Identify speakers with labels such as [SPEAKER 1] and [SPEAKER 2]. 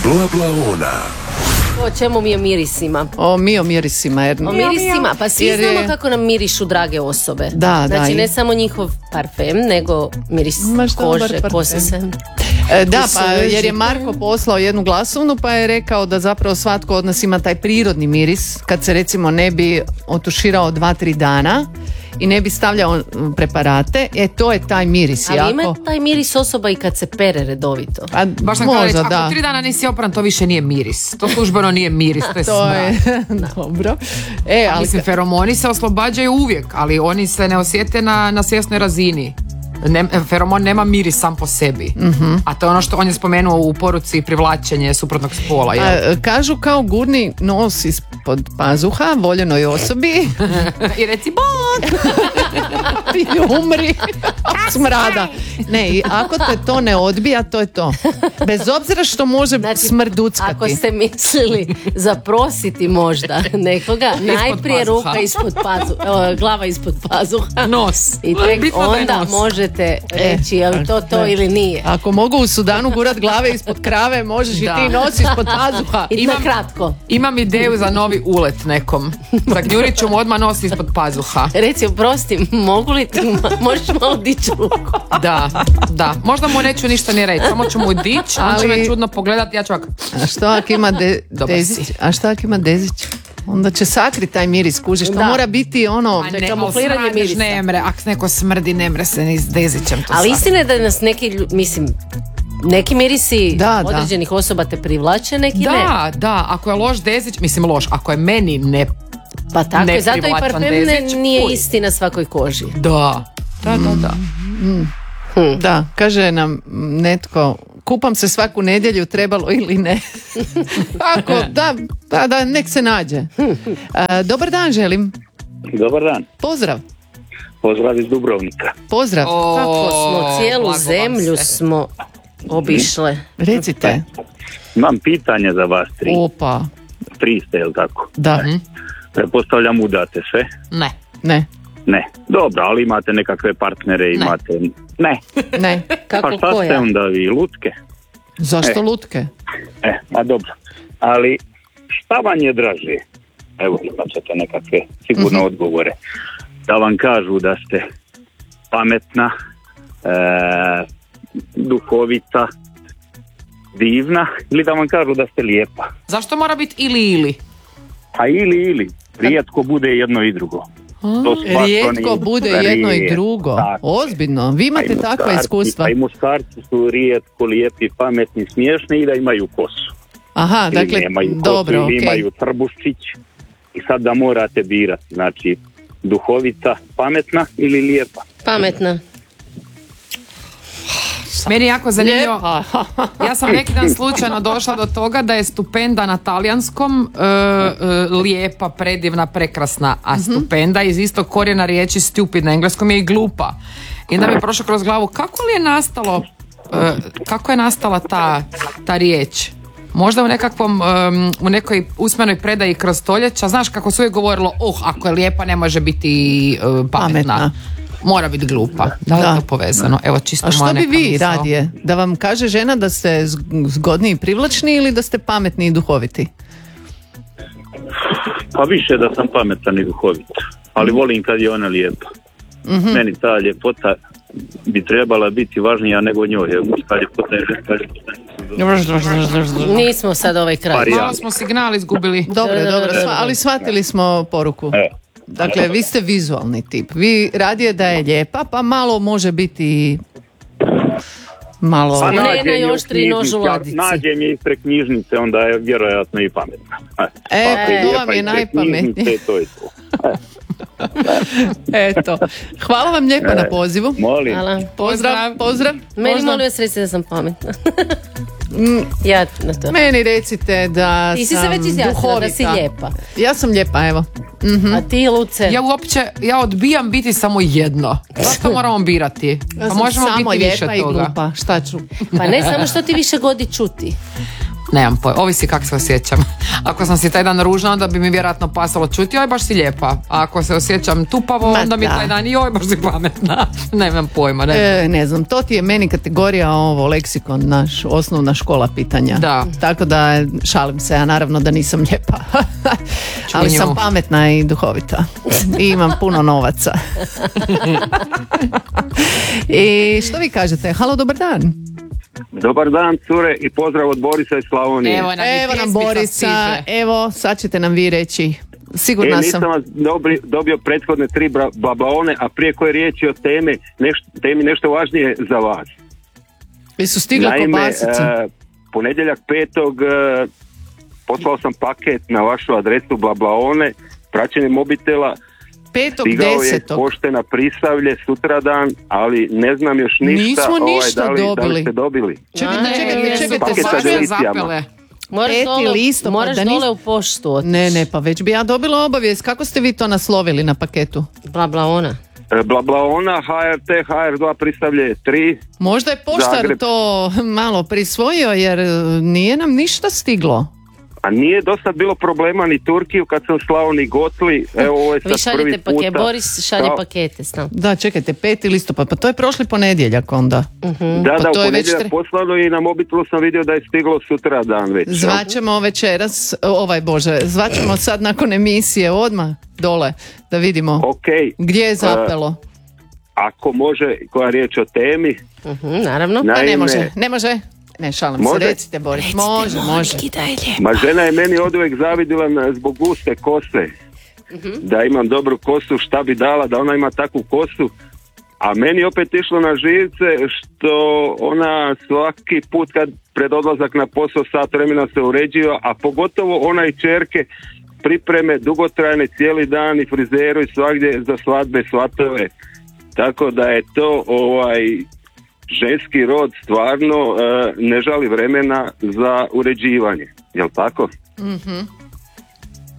[SPEAKER 1] Bla bla ona.
[SPEAKER 2] O čemu mi o mirisima?
[SPEAKER 3] O mirisima.
[SPEAKER 2] O mirisima, pa svi znamo kako nam mirišu drage osobe.
[SPEAKER 3] Da,
[SPEAKER 2] znači ne samo njihov parfem, nego miris kože, kose se.
[SPEAKER 3] Da, pa jer je Marko poslao jednu glasovnu pa je rekao da zapravo svatko od nas ima taj prirodni miris kad se recimo ne bi otuširao 2-3 dana i ne bi stavljao preparate, to je taj miris.
[SPEAKER 2] Ali ima taj miris osoba i kad se pere redovito.
[SPEAKER 4] A, baš sam možda, reći, ako 3 dana nisi opran, to više nije miris. To službeno nije miris, to je smrad.
[SPEAKER 3] Dobro.
[SPEAKER 4] Ali mislim, feromoni se oslobađaju uvijek, ali oni se ne osjete na svjesnoj razini. Feromon nema miris sam po sebi. A to je ono što on je spomenuo u poruci privlačenje suprotnog spola.
[SPEAKER 3] Kažu kao gurni nos ispod pazuha voljenoj osobi
[SPEAKER 4] i reci bon
[SPEAKER 3] i umri od smrada. Ne, i ako te to ne odbija, to je to. Bez obzira što može smrduckati.
[SPEAKER 2] Ako ste mislili zaprositi možda nekoga, najprije ruka ispod pazuha, glava ispod pazuha,
[SPEAKER 4] nos
[SPEAKER 2] i tek onda možete reći je li to ili nije.
[SPEAKER 3] Ako mogu u Sudanu gurat glave ispod krave, možeš i ti nos ispod pazuha.
[SPEAKER 2] I na kratko.
[SPEAKER 4] Imam ideju za novi ulet nekom. Zagnjurit ću mu odmah nos ispod pazuha.
[SPEAKER 2] Reci, oprosti, mogu li ti, možeš malo dići ruku?
[SPEAKER 4] Da. Možda mu neću ništa ni reći, samo ću mu dići, on će me čudno pogledati, ja ću ovak.
[SPEAKER 3] A što ako ima Dezić? Dezić? Onda će sakriti taj miris, kužiš, to mora biti ono
[SPEAKER 2] kamufliranje mirisa.
[SPEAKER 4] Ako neko smrdi, ne mre se ni s Dezićem.
[SPEAKER 2] Ali istina je da nas neki mirisi određenih osoba te privlače, neki ne.
[SPEAKER 4] Da, ako je loš Dezić, ako je meni ne
[SPEAKER 2] pa tako je, zato i parfem nije isti na svakoj koži.
[SPEAKER 4] Da.
[SPEAKER 3] Da, kaže nam netko, kupam se svaku nedjelju, trebalo ili ne. Tako, da, nek se nađe. Dobar dan želim.
[SPEAKER 5] Dobar dan.
[SPEAKER 3] Pozdrav.
[SPEAKER 5] Pozdrav iz Dubrovnika.
[SPEAKER 3] Pozdrav.
[SPEAKER 2] Kako smo, cijelu zemlju smo obišle.
[SPEAKER 3] Recite.
[SPEAKER 5] Imam pitanje za vas tri.
[SPEAKER 3] Opa.
[SPEAKER 5] Tri ste, jel tako?
[SPEAKER 3] Da.
[SPEAKER 5] Pretpostavljam udate sve?
[SPEAKER 3] Ne.
[SPEAKER 5] Dobro, ali imate nekakve partnere, imate...
[SPEAKER 3] Ne.
[SPEAKER 2] Kako
[SPEAKER 5] pa šta ste onda vi, lutke?
[SPEAKER 3] Zašto lutke?
[SPEAKER 5] Dobro. Ali šta vam je draže? Evo, imat ćete nekakve sigurno odgovore. Da vam kažu da ste pametna, duhovita, divna, ili da vam kažu da ste lijepa?
[SPEAKER 4] Zašto mora biti ili?
[SPEAKER 5] A ili. Rijetko bude jedno i drugo.
[SPEAKER 3] Rijetko bude jedno i drugo. Ozbiljno. Vi imate takva iskustva.
[SPEAKER 5] A i muškarci su rijetko lijepi, pametni, smiješni i da imaju kosu.
[SPEAKER 3] Aha,
[SPEAKER 5] ili
[SPEAKER 3] dakle,
[SPEAKER 5] nemaju
[SPEAKER 3] dobro,
[SPEAKER 5] kosu, ili imaju trbuščić. I sad da morate birati. Znači, duhovita, pametna ili lijepa?
[SPEAKER 2] Pametna.
[SPEAKER 4] Meni je jako zanimljivo. Ja sam neki dan slučajno došla do toga da je stupenda na talijanskom lijepa, predivna, prekrasna, a stupenda iz istog korijena riječi stupid na engleskom je i glupa. I onda mi je prošlo kroz glavu kako je nastala ta riječ. Možda u nekoj usmenoj predaji kroz stoljeća. Znaš kako su uvijek govorilo, ako je lijepa ne može biti pametna. Mora biti glupa. Da li je to povezano? Evo, čisto
[SPEAKER 3] a što bi vi radije? Da vam kaže žena da ste zgodni i privlačni ili da ste pametni i duhoviti?
[SPEAKER 5] Pa više da sam pametan i duhovit. Ali volim kad je ona lijepa. Meni ta ljepota bi trebala biti važnija nego njoj. Ta ljepota je
[SPEAKER 2] Nismo sad ovaj kraj.
[SPEAKER 4] Malo smo signal izgubili.
[SPEAKER 3] Dobro, ali shvatili smo poruku. Dakle, vi ste vizualni tip. Vi radije da je lijepa, pa malo može biti malo...
[SPEAKER 2] Ne najoštriji nož u ladici.
[SPEAKER 5] Nađem je ispred knjižnice, onda je vjerojatno i pametna.
[SPEAKER 3] To vam je najpametnije.
[SPEAKER 5] To je to.
[SPEAKER 3] Eto. Hvala vam lijepa na pozivu.
[SPEAKER 5] Molim.
[SPEAKER 2] Hvala.
[SPEAKER 3] Pozdrav.
[SPEAKER 2] Meni molim vas recite da sam pametna. Ja na to.
[SPEAKER 3] Meni recite da
[SPEAKER 2] ti si
[SPEAKER 3] sam
[SPEAKER 2] se već izjasnila
[SPEAKER 3] duhovita.
[SPEAKER 2] da si lijepa.
[SPEAKER 3] Ja sam lijepa, evo.
[SPEAKER 2] A ti, Luce?
[SPEAKER 4] Ja odbijam biti samo jedno. Zašto moramo birati?
[SPEAKER 3] Ja
[SPEAKER 4] pa možemo
[SPEAKER 3] samo
[SPEAKER 4] biti više
[SPEAKER 3] lijepa i
[SPEAKER 4] toga.
[SPEAKER 3] glupa. Šta ću?
[SPEAKER 2] Pa ne samo što ti više godi čuti.
[SPEAKER 4] Nemam pojma, ovisi kako se osjećam. Ako sam si taj dan ružna, onda bi mi vjerojatno pasalo čuti, joj baš si lijepa. A ako se osjećam tupavo, onda mi taj dan, joj baš si pametna. Nemam pojma.
[SPEAKER 3] Ne znam, to ti je meni kategorija leksikon naš, osnovna škola pitanja.
[SPEAKER 4] Da.
[SPEAKER 3] Tako da šalim se, ja naravno da nisam lijepa. Ali sam pametna i duhovita. I imam puno novaca. I što vi kažete? Halo, dobar dan.
[SPEAKER 1] Dobar dan, cure, i pozdrav od Borisa iz Slavonije.
[SPEAKER 3] Evo nam Borisa, evo sad ćete nam vi reći. Sigurna
[SPEAKER 1] nisam
[SPEAKER 3] sam.
[SPEAKER 1] vas dobio prethodne 3 blabaone, a prije koje riječi o temi nešto važnije za vas.
[SPEAKER 3] Jesu stigle kobasice?
[SPEAKER 1] Ponedjeljak 5. poslao sam paket na vašu adresu blabaone, praćenje mobitela.
[SPEAKER 3] 5.10.
[SPEAKER 1] Stigao je pošte na Prisavlje sutradan, ali ne znam još ništa.
[SPEAKER 3] Nismo ništa dobili.
[SPEAKER 1] Da li ste dobili?
[SPEAKER 3] Čekajte.
[SPEAKER 2] Moraš dole u poštu otići.
[SPEAKER 3] Ne, pa već bi ja dobila obavijest. Kako ste vi to naslovili na paketu?
[SPEAKER 2] Blablaona.
[SPEAKER 1] Blablaona, HRT, HR2, Prisavlje 3.
[SPEAKER 3] Možda je poštar Zagreb. To malo prisvojio, jer nije nam ništa stiglo.
[SPEAKER 1] A nije dosta bilo problema ni Turkiju kad sam slao ni Gotli. Evo, ovo je sad prvi puta.
[SPEAKER 2] Boris šalje pakete stam.
[SPEAKER 3] Da, čekajte, 5. listopad, pa to je prošli ponedjeljak onda.
[SPEAKER 1] Da, u ponedjeljak poslano i na mobitelu sam vidio da je stiglo sutra dan već.
[SPEAKER 3] Zvaćemo večeras, zvaćemo sad nakon emisije odmah dole da vidimo gdje je zapelo.
[SPEAKER 1] Ako može, koja riječ o temi.
[SPEAKER 2] Naravno.
[SPEAKER 3] Ne može. Ne, šalim se, recite Boris. Može.
[SPEAKER 1] Ma žena je meni oduvijek zavidila zbog guste kose. Da imam dobru kosu, šta bi dala da ona ima takvu kosu. A meni opet išlo na živce što ona svaki put kad pred odlazak na posao sat vremena se uređiva, a pogotovo ona i čerke pripreme dugotrajne cijeli dan i frizeru i svagdje za svadbe, svatove. Tako da je to ženski rod stvarno ne žali vremena za uređivanje. Jel' tako?